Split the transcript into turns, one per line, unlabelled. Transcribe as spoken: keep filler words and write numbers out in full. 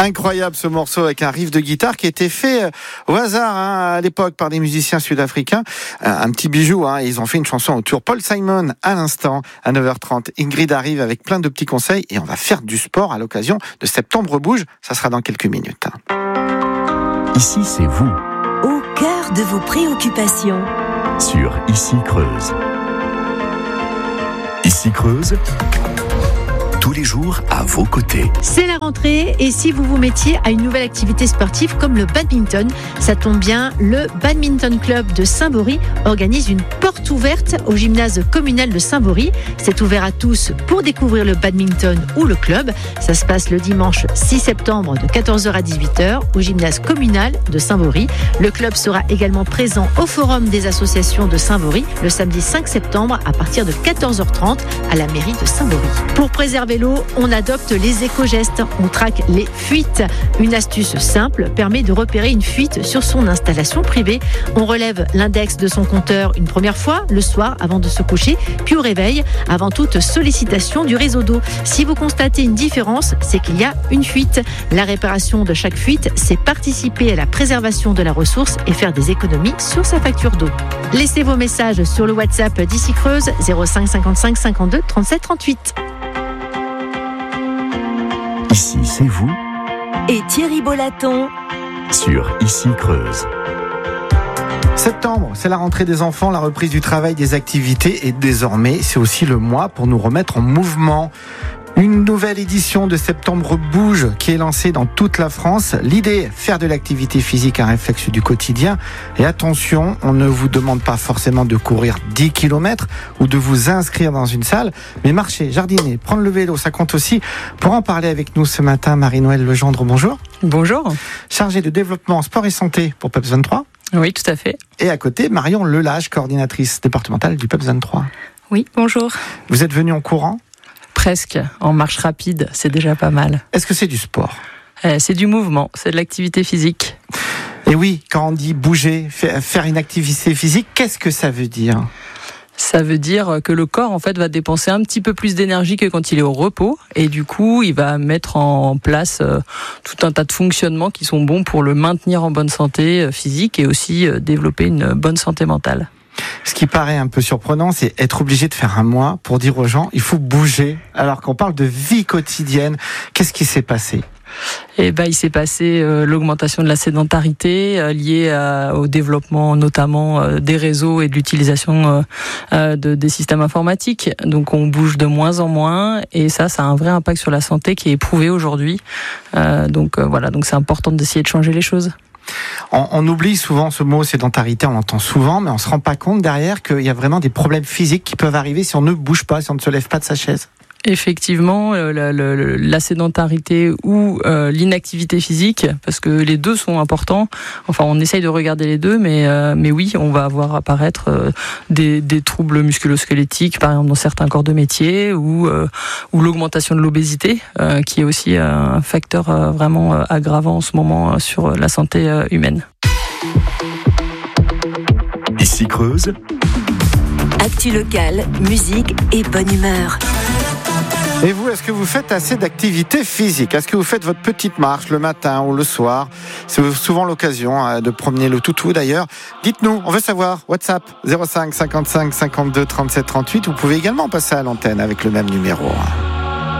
Incroyable ce morceau avec un riff de guitare qui a été fait au hasard hein, à l'époque par des musiciens sud-africains. Un petit bijou, hein, ils ont fait une chanson autour. Paul Simon à l'instant, à neuf heures trente. Ingrid arrive avec plein de petits conseils et on va faire du sport à l'occasion de Septembre Bouge. Ça sera dans quelques minutes.
Ici, c'est vous.
Au cœur de vos préoccupations.
Sur Ici Creuse. Ici Creuse. Tous les jours à vos côtés.
C'est la rentrée et si vous vous mettiez à une nouvelle activité sportive comme le badminton, ça tombe bien, le Badminton Club de Saint-Bory organise une porte ouverte au gymnase communal de Saint-Bory. C'est ouvert à tous pour découvrir le badminton ou le club. Ça se passe le dimanche six septembre de quatorze heures à dix-huit heures au gymnase communal de Saint-Bory. Le club sera également présent au forum des associations de Saint-Bory le samedi cinq septembre à partir de quatorze heures trente à la mairie de Saint-Bory. Pour préserver l'eau, on adopte les éco-gestes. On traque les fuites. Une astuce simple permet de repérer une fuite sur son installation privée. On relève l'index de son compteur une première fois, le soir avant de se coucher, puis au réveil, avant toute sollicitation du réseau d'eau. Si vous constatez une différence, c'est qu'il y a une fuite. La réparation de chaque fuite, c'est participer à la préservation de la ressource et faire des économies sur sa facture d'eau. Laissez vos messages sur le WhatsApp d'Ici Creuse zéro cinq cinquante-cinq cinquante-deux trente-sept trente-huit.
Ici, c'est vous.
Et Thierry Bolaton.
Sur Ici Creuse.
Septembre, c'est la rentrée des enfants, la reprise du travail, des activités et désormais, c'est aussi le mois pour nous remettre en mouvement. Une nouvelle édition de Septembre Bouge qui est lancée dans toute la France. L'idée, faire de l'activité physique un réflexe du quotidien. Et attention, on ne vous demande pas forcément de courir dix kilomètres ou de vous inscrire dans une salle, mais marcher, jardiner, prendre le vélo, ça compte aussi. Pour en parler avec nous ce matin, Marie-Noëlle Legendre, bonjour.
Bonjour.
Chargée de développement sport et santé pour P E P S vingt-trois.
Oui, tout à fait.
Et à côté, Marion Lelage, coordinatrice départementale du P E P S vingt-trois.
Oui, bonjour.
Vous êtes venue en courant ?
Presque, en marche rapide, c'est déjà pas mal.
Est-ce que c'est du sport ?
euh, C'est du mouvement, c'est de l'activité physique.
Et oui, quand on dit bouger, faire une activité physique, qu'est-ce que ça veut dire ?
Ça veut dire que le corps en fait va dépenser un petit peu plus d'énergie que quand il est au repos et du coup il va mettre en place euh, tout un tas de fonctionnements qui sont bons pour le maintenir en bonne santé euh, physique et aussi euh, développer une bonne santé mentale.
Ce qui paraît un peu surprenant, c'est être obligé de faire un mois pour dire aux gens il faut bouger, alors qu'on parle de vie quotidienne. Qu'est-ce qui s'est passé ?
Et ben, il s'est passé euh, l'augmentation de la sédentarité euh, liée à, au développement notamment euh, des réseaux et de l'utilisation euh, euh, de, des systèmes informatiques. Donc on bouge de moins en moins et ça, ça a un vrai impact sur la santé qui est éprouvé aujourd'hui. Euh, donc euh, voilà, donc c'est important d'essayer de changer les choses.
On, on oublie souvent ce mot sédentarité, on l'entend souvent, mais on se rend pas compte derrière qu'il y a vraiment des problèmes physiques qui peuvent arriver si on ne bouge pas, si on ne se lève pas de sa chaise.
Effectivement, la, la, la sédentarité ou euh, l'inactivité physique, parce que les deux sont importants. Enfin, on essaye de regarder les deux, mais euh, mais oui, on va voir apparaître euh, des, des troubles musculo-squelettiques, par exemple dans certains corps de métier, ou euh, ou l'augmentation de l'obésité, euh, qui est aussi un facteur euh, vraiment euh, aggravant en ce moment euh, sur la santé euh, humaine.
Ici Creuse.
Actu locale, musique et bonne humeur.
Et vous, est-ce que vous faites assez d'activité physique ? Est-ce que vous faites votre petite marche le matin ou le soir ? C'est souvent l'occasion de promener le toutou d'ailleurs. Dites-nous, on veut savoir. WhatsApp zéro cinq cinquante-cinq cinquante-deux trente-sept trente-huit. Vous pouvez également passer à l'antenne avec le même numéro.